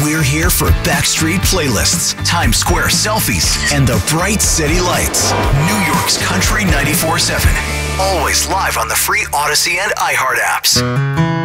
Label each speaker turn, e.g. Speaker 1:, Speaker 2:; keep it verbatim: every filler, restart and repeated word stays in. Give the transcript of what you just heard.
Speaker 1: We're here for backstreet playlists, Times Square selfies, and the bright city lights. New York's Country ninety-four seven. Always live on the free Odyssey and iHeart apps.